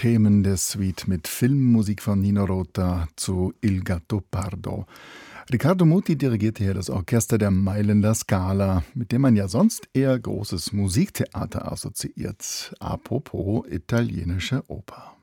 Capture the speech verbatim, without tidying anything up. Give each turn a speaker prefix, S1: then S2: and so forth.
S1: kämen der Suite mit Filmmusik von Nino Rota zu Il Gattopardo. Riccardo Muti dirigierte hier das Orchester der Mailänder Scala, mit dem man ja sonst eher großes Musiktheater assoziiert. Apropos italienische Oper.